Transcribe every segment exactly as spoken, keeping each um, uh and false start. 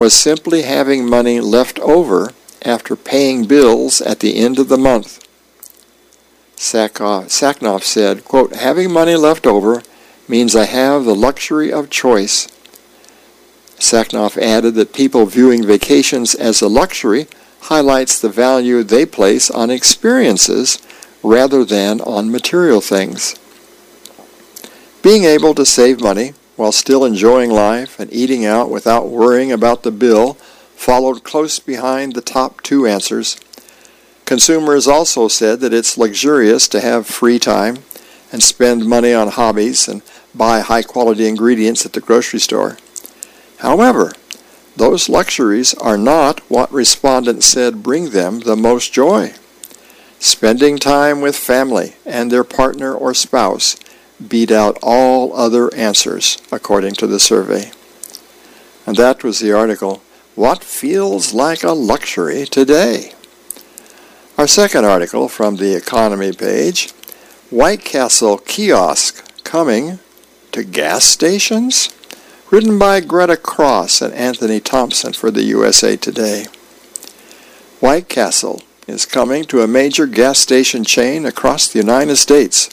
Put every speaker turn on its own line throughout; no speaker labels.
was simply having money left over after paying bills at the end of the month. Saknoff said, quote, "Having money left over means I have the luxury of choice." Saknoff added that people viewing vacations as a luxury highlights the value they place on experiences rather than on material things. Being able to save money while still enjoying life and eating out without worrying about the bill followed close behind the top two answers. Consumers also said that it's luxurious to have free time and spend money on hobbies and buy high-quality ingredients at the grocery store. However, those luxuries are not what respondents said bring them the most joy. Spending time with family and their partner or spouse beat out all other answers, according to the survey. And that was the article, What Feels Like a Luxury Today? Our second article from the economy page, White Castle kiosk coming to gas stations? Written by Greta Cross and Anthony Thompson for the U S A Today. White Castle is coming to a major gas station chain across the United States.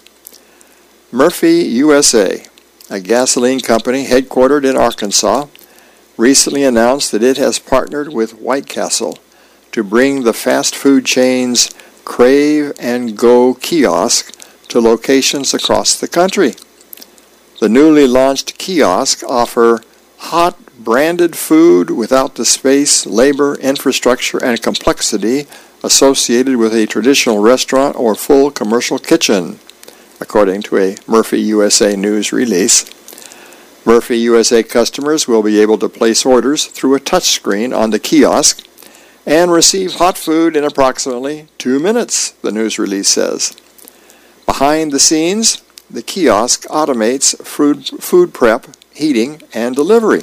Murphy U S A, a gasoline company headquartered in Arkansas, recently announced that it has partnered with White Castle to bring the fast food chain's Crave and Go kiosk to locations across the country. The newly launched kiosks offer hot, branded food without the space, labor, infrastructure, and complexity associated with a traditional restaurant or full commercial kitchen, according to a Murphy U S A News release. Murphy U S A customers will be able to place orders through a touchscreen on the kiosk and receive hot food in approximately two minutes, the news release says. Behind the scenes, the kiosk automates food, food prep, heating, and delivery.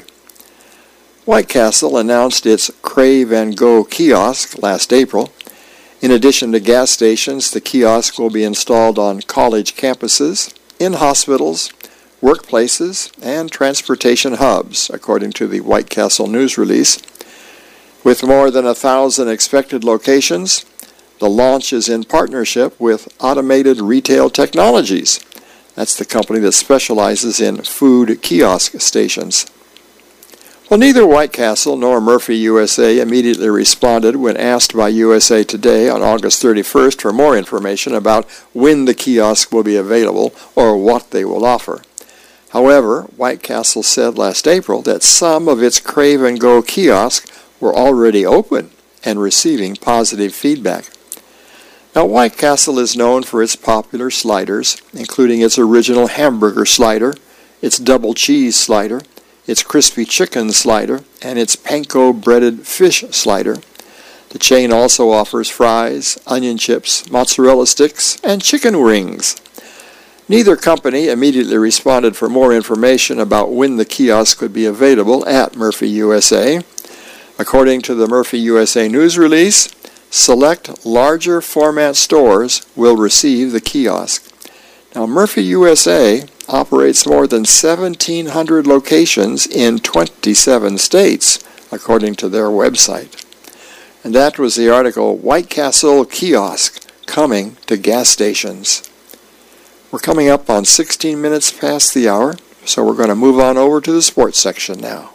White Castle announced its Crave and Go kiosk last April. In addition to gas stations, the kiosk will be installed on college campuses, in hospitals, workplaces, and transportation hubs, according to the White Castle news release. With more than a thousand expected locations, the launch is in partnership with Automated Retail Technologies. That's the company that specializes in food kiosk stations. Well, neither White Castle nor Murphy U S A immediately responded when asked by U S A Today on August thirty-first for more information about when the kiosk will be available or what they will offer. However, White Castle said last April that some of its Crave and Go kiosks were already open and receiving positive feedback. Now, White Castle is known for its popular sliders, including its original hamburger slider, its double cheese slider, its crispy chicken slider, and its panko breaded fish slider. The chain also offers fries, onion chips, mozzarella sticks, and chicken wings. Neither company immediately responded for more information about when the kiosk would be available at Murphy U S A. According to the Murphy U S A news release, select larger format stores will receive the kiosk. Now, Murphy U S A operates more than seventeen hundred locations in twenty-seven states, according to their website. And that was the article, White Castle Kiosk Coming to Gas Stations. We're coming up on sixteen minutes past the hour, so we're going to move on over to the sports section now.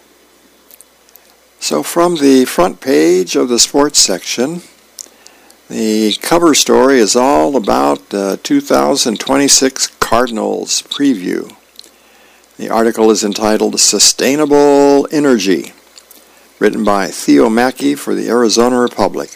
So from the front page of the sports section, the cover story is all about the two thousand twenty-six Cardinals preview. The article is entitled Sustainable Energy, written by Theo Mackey for the Arizona Republic.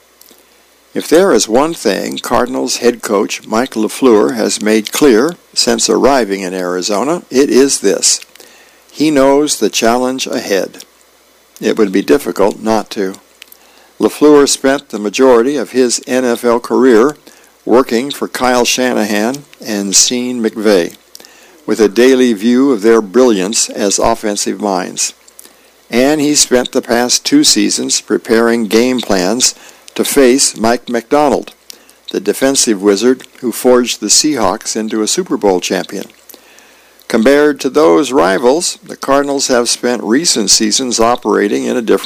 If there is one thing Cardinals head coach Mike LaFleur has made clear since arriving in Arizona, it is this. He knows the challenge ahead. It would be difficult not to. LaFleur spent the majority of his N F L career working for Kyle Shanahan and Sean McVay, with a daily view of their brilliance as offensive minds. And he spent the past two seasons preparing game plans to face Mike Macdonald, the defensive wizard who forged the Seahawks into a Super Bowl champion. Compared to those rivals, the Cardinals have spent recent seasons operating in a different